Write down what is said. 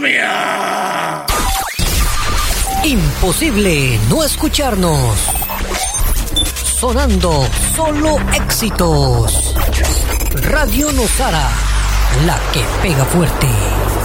Colombia. Imposible no escucharnos. Sonando solo éxitos. Radio Nosara, la que pega fuerte.